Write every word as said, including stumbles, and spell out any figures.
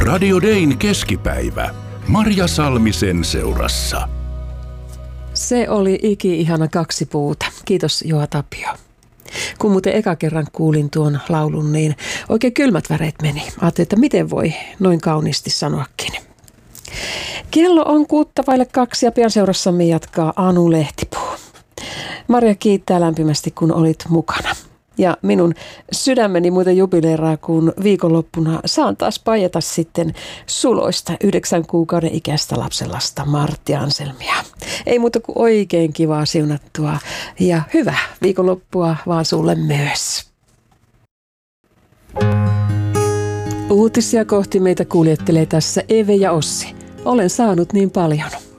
Radio Dayn keskipäivä. Marja Salmisen seurassa. Se oli iki-ihana kaksi puuta. Kiitos Juha Tapio. Kun muuten eka kerran kuulin tuon laulun, niin oikein kylmät väreet meni. Ajattelin, että miten voi noin kauniisti sanoakin. Kello on kuutta vaille kaksi ja pian seurassamme jatkaa Anu Lehtipuu. Marja kiittää lämpimästi, kun olit mukana. Ja minun sydämeni muuten jubileeraa, kun viikonloppuna saan taas paijata sitten suloista yhdeksän kuukauden ikäistä lapsenlasta Martti Anselmia. Ei muuta kuin oikein kivaa siunattua ja hyvää viikonloppua vaan sulle myös. Uutisia kohti meitä kuljettelee tässä Eve ja Ossi. Olen saanut niin paljon.